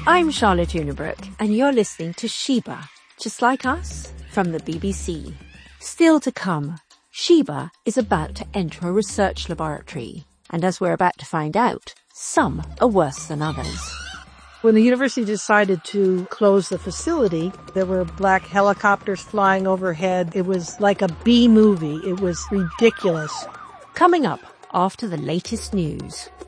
I'm Charlotte Unibrook, and you're listening to Sheba, Just Like Us, from the BBC. Still to come, Sheba is about to enter a research laboratory, and as we're about to find out, some are worse than others. When the university decided to close the facility, there were black helicopters flying overhead. It was like a B movie. It was ridiculous. Coming up after the latest news.